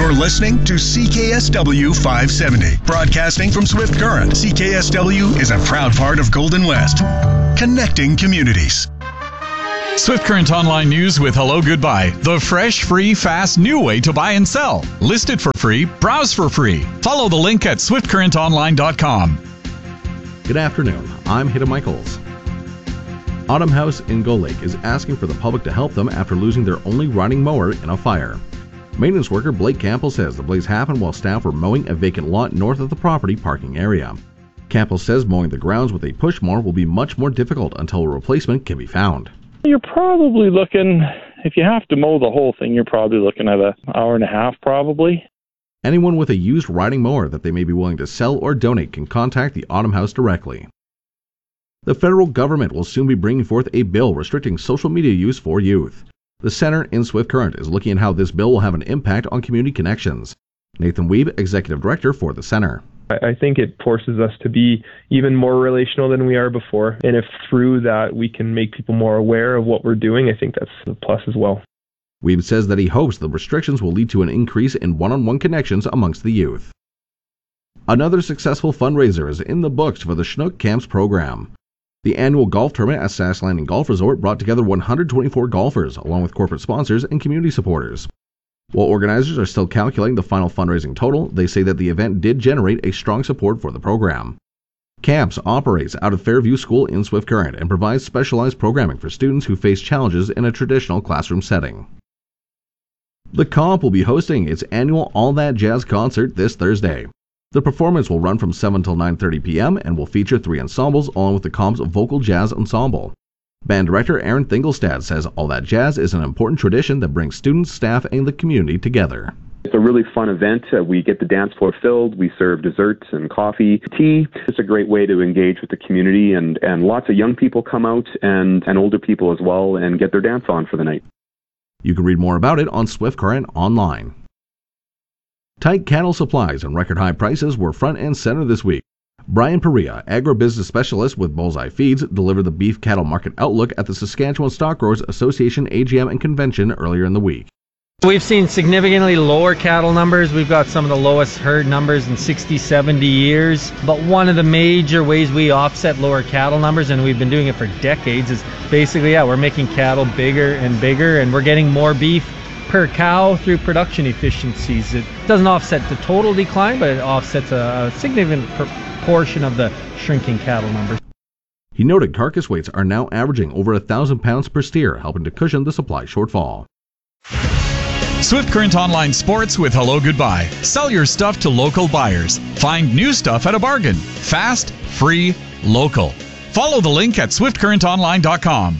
You're listening to CKSW 570, broadcasting from Swift Current. CKSW is a proud part of Golden West, connecting communities. Swift Current Online News with Hello Goodbye, the fresh, free, fast, new way to buy and sell. List it for free, browse for free. Follow the link at swiftcurrentonline.com. Good afternoon, I'm Hida Michaels. Autumn House in Gull Lake is asking for the public to help them after losing their only riding mower in a fire. Maintenance worker Blake Campbell says the blaze happened while staff were mowing a vacant lot north of the property parking area. Campbell says mowing the grounds with a push mower will be much more difficult until a replacement can be found. You're probably looking, if you have to mow the whole thing, you're probably looking at an hour and a half probably. Anyone with a used riding mower that they may be willing to sell or donate can contact the Autumn House directly. The federal government will soon be bringing forth a bill restricting social media use for youth. The Center in Swift Current is looking at how this bill will have an impact on community connections. Nathan Weeb, Executive Director for the Center. I think it forces us to be even more relational than we are before. And if through that we can make people more aware of what we're doing, I think that's a plus as well. Weeb says that he hopes the restrictions will lead to an increase in one-on-one connections amongst the youth. Another successful fundraiser is in the books for the Chinook Camps program. The annual golf tournament at Sask Landing Golf Resort brought together 124 golfers, along with corporate sponsors and community supporters. While organizers are still calculating the final fundraising total, they say that the event did generate a strong support for the program. Camps operates out of Fairview School in Swift Current and provides specialized programming for students who face challenges in a traditional classroom setting. The Comp will be hosting its annual All That Jazz concert this Thursday. The performance will run from 7 till 9:30 p.m. and will feature 3 ensembles along with the Comp's vocal jazz ensemble. Band director Aaron Thingelstad says All That Jazz is an important tradition that brings students, staff, and the community together. It's a really fun event. We get the dance floor filled. We serve desserts and coffee, tea. It's a great way to engage with the community, and lots of young people come out and older people as well and get their dance on for the night. You can read more about it on Swift Current online. Tight cattle supplies and record high prices were front and center this week. Brian Perea, agribusiness specialist with Bullseye Feeds, delivered the beef cattle market outlook at the Saskatchewan Stock Growers Association AGM and convention earlier in the week. We've seen significantly lower cattle numbers. We've got some of the lowest herd numbers in 60, 70 years. But one of the major ways we offset lower cattle numbers, and we've been doing it for decades, is basically, we're making cattle bigger and bigger, and we're getting more beef per cow through production efficiencies. It doesn't offset the total decline, but it offsets a significant portion of the shrinking cattle numbers. He noted carcass weights are now averaging over 1,000 pounds per steer, helping to cushion the supply shortfall. Swift Current Online Sports with Hello Goodbye. Sell your stuff to local buyers. Find new stuff at a bargain. Fast, free, local. Follow the link at swiftcurrentonline.com.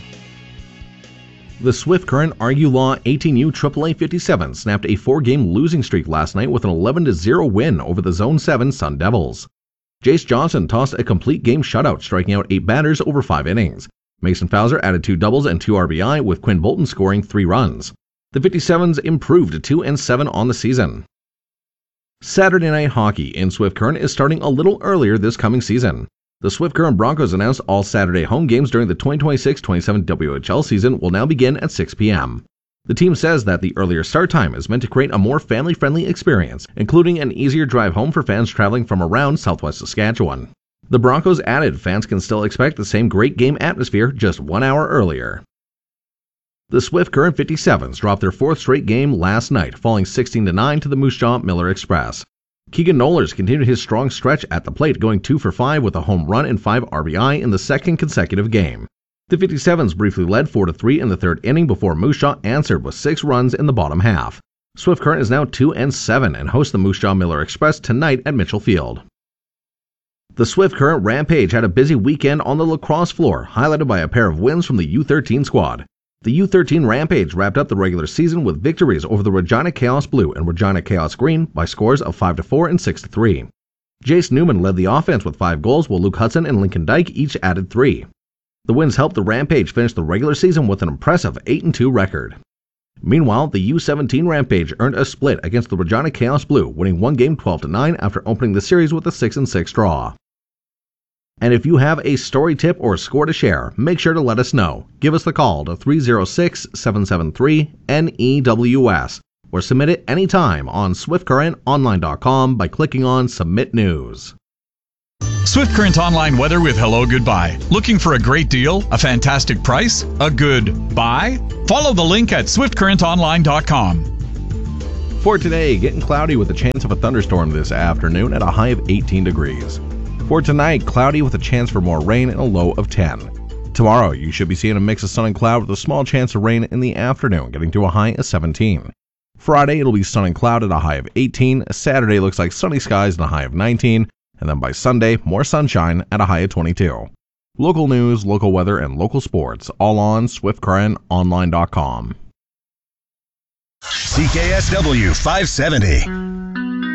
The Swift Current Argue Law 18U AAA 57 snapped a 4-game losing streak last night with an 11-0 win over the Zone 7 Sun Devils. Jace Johnson tossed a complete game shutout, striking out 8 batters over 5 innings. Mason Fowler added 2 doubles and 2 RBI, with Quinn Bolton scoring 3 runs. The 57s improved to 2-7 on the season. Saturday Night Hockey in Swift Current is starting a little earlier this coming season. The Swift Current Broncos announced all Saturday home games during the 2026-27 WHL season will now begin at 6 p.m. The team says that the earlier start time is meant to create a more family-friendly experience, including an easier drive home for fans traveling from around southwest Saskatchewan. The Broncos added fans can still expect the same great game atmosphere just 1 hour earlier. The Swift Current 57s dropped their 4th straight game last night, falling 16-9 to the Moose Jaw Miller Express. Keegan Nollers continued his strong stretch at the plate, going 2 for 5 with a home run and 5 RBI in the second consecutive game. The 57s briefly led 4-3 in the 3rd inning before Moose Jaw answered with 6 runs in the bottom half. Swift Current is now 2-7 and hosts the Moose Jaw Miller Express tonight at Mitchell Field. The Swift Current Rampage had a busy weekend on the lacrosse floor, highlighted by a pair of wins from the U13 squad. The U13 Rampage wrapped up the regular season with victories over the Regina Chaos Blue and Regina Chaos Green by scores of 5-4 and 6-3. Jace Newman led the offense with 5 goals, while Luke Hudson and Lincoln Dyke each added 3. The wins helped the Rampage finish the regular season with an impressive 8-2 record. Meanwhile, the U17 Rampage earned a split against the Regina Chaos Blue, winning one game 12-9 after opening the series with a 6-6 draw. And if you have a story tip or score to share, make sure to let us know. Give us the call to 306-773-NEWS or submit it anytime on SwiftCurrentOnline.com by clicking on Submit News. Swift Current Online weather with Hello Goodbye. Looking for a great deal? A fantastic price? A good buy? Follow the link at SwiftCurrentOnline.com. For today, getting cloudy with a chance of a thunderstorm this afternoon at a high of 18 degrees. For tonight, cloudy with a chance for more rain and a low of 10. Tomorrow, you should be seeing a mix of sun and cloud with a small chance of rain in the afternoon, getting to a high of 17. Friday, it'll be sun and cloud at a high of 18. Saturday looks like sunny skies and a high of 19. And then by Sunday, more sunshine at a high of 22. Local news, local weather, and local sports, all on SwiftCurrentOnline.com. CKSW 570.